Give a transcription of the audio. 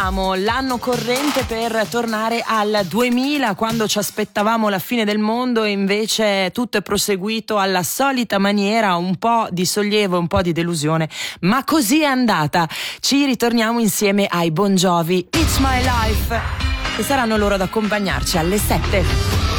aspettavamo l'anno corrente per tornare al 2000, quando ci aspettavamo la fine del mondo, e invece tutto è proseguito alla solita maniera, un po' di sollievo, un po' di delusione, ma così è andata. Ci ritorniamo insieme ai Bon Jovi, It's My Life, e saranno loro ad accompagnarci alle 7.